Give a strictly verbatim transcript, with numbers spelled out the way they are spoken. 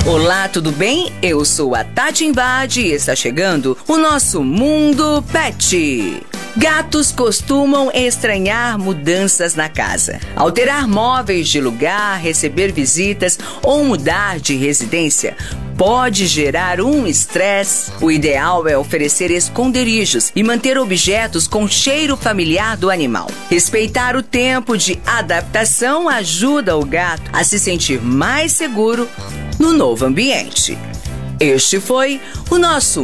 Olá, tudo bem? Eu sou a Tati Invade e está chegando o nosso Mundo Pet. Gatos costumam estranhar mudanças na casa. Alterar móveis de lugar, receber visitas ou mudar de residência pode gerar um estresse. O ideal é oferecer esconderijos e manter objetos com cheiro familiar do animal. Respeitar o tempo de adaptação ajuda o gato a se sentir mais seguro no novo ambiente. Este foi o nosso